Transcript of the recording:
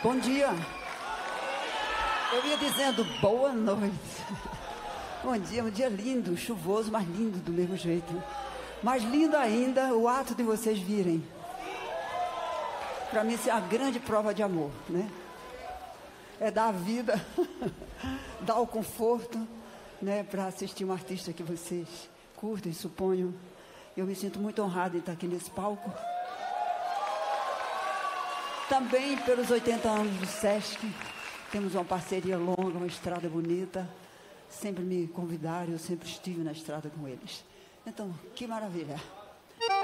Bom dia. Eu ia dizendo boa noite. Bom dia, um dia lindo, chuvoso, mas lindo do mesmo jeito. Mais lindo ainda o ato de vocês virem. Para mim, isso é uma grande prova de amor, né? É dar a vida, dar o conforto, né? Para assistir um artista que vocês curtem, suponho. Eu me sinto muito honrada em estar aqui nesse palco. Também pelos 80 anos do Sesc, temos uma parceria longa, uma estrada bonita. Sempre me convidaram, eu sempre estive na estrada com eles. Então, que maravilha!